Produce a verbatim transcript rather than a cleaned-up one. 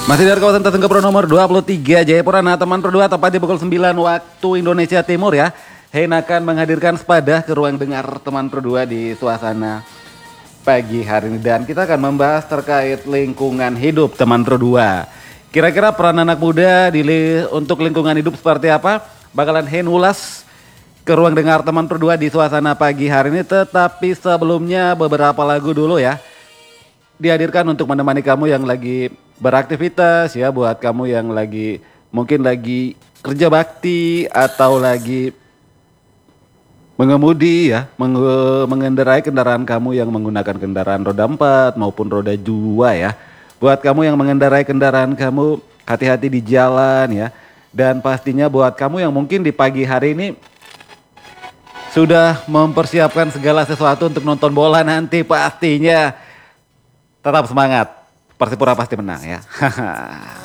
Masih dari kawasan Tasengka Pro nomor dua puluh tiga Jayapura. Nah teman Pro dua tepat di pukul sembilan waktu Indonesia Timur ya. Hein akan menghadirkan Sepadah ke ruang dengar teman Pro dua di suasana pagi hari ini. Dan kita akan membahas terkait lingkungan hidup teman Pro dua. Kira-kira peran anak muda di li- untuk lingkungan hidup seperti apa? Bakalan Hein ulas ke ruang dengar teman Pro dua di suasana pagi hari ini. Tetapi sebelumnya beberapa lagu dulu ya. Dihadirkan untuk menemani kamu yang lagi beraktivitas ya, buat kamu yang lagi mungkin lagi kerja bakti atau lagi mengemudi ya, menge- mengendarai kendaraan kamu yang menggunakan kendaraan roda empat maupun roda dua ya. Buat kamu yang mengendarai kendaraan kamu, hati-hati di jalan ya. Dan pastinya buat kamu yang mungkin di pagi hari ini sudah mempersiapkan segala sesuatu untuk nonton bola nanti, pastinya tetap semangat. Persipura pasti menang ya.